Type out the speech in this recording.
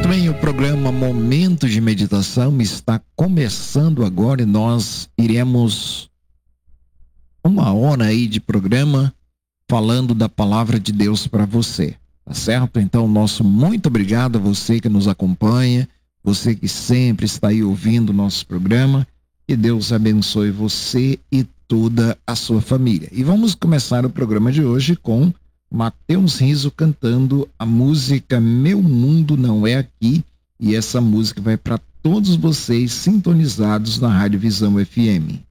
Muito bem, o programa Momento de Meditação está começando agora e nós iremos uma hora aí de programa falando da palavra de Deus para você, tá certo? Então, nosso muito obrigado a você que nos acompanha, você que sempre está aí ouvindo o nosso programa, que Deus abençoe você e toda a sua família. E vamos começar o programa de hoje com Mateus Riso cantando a música Meu Mundo Não É Aqui, e essa música vai para todos vocês sintonizados na Rádio Visão FM.